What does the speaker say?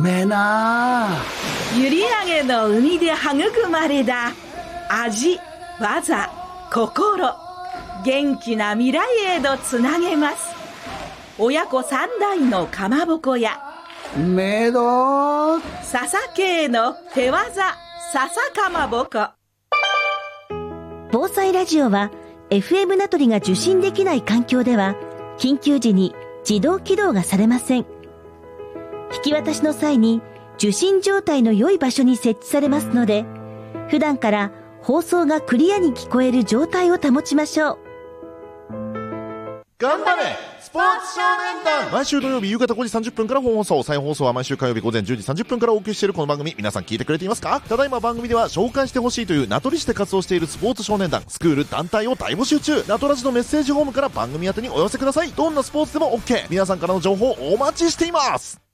めな閖上の海で育まれた味、技、心、元気な未来へとつなげます。親子三代のかまぼこやめど笹系の手技笹かまぼこ。 防災ラジオは FM 名取が受信できない環境では緊急時に自動起動がされません。引き渡しの際に受信状態の良い場所に設置されますので、普段から放送がクリアに聞こえる状態を保ちましょう。 頑張れスポーツ少年団。毎週土曜日夕方5時30分から本放送、再放送は毎週火曜日午前10時30分からお送りしているこの番組、皆さん聞いてくれていますか？ただいま番組では紹介してほしいという名取市で活動しているスポーツ少年団、スクール、団体を大募集中。名取市のメッセージフォームから番組宛てにお寄せください。どんなスポーツでも OK。 皆さんからの情報をお待ちしています。